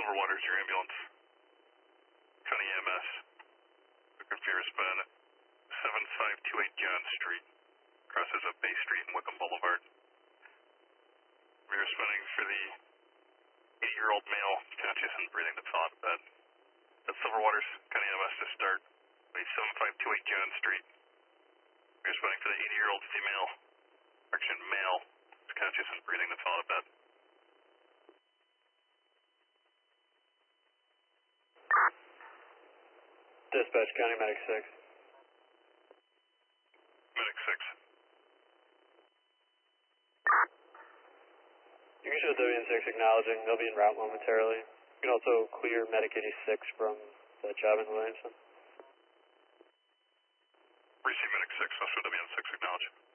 Silverwater's your ambulance. County EMS. Fear span 7528 John Street. Crosses up Bay Street and Wickham Boulevard. We are spinning for the 80-year-old male, conscious and breathing, that's on bed. That's Silverwater's County EMS to start. 7528 John Street. We are spinning for the 80-year-old female, male, conscious and breathing, that's on bed. Dispatch, County Medic 6. Medic 6. You can show WN6 acknowledging, they'll be en route momentarily. You can also clear Medic 86 from the job in Williamson. Receive Medic 6, let's show WN6 acknowledge.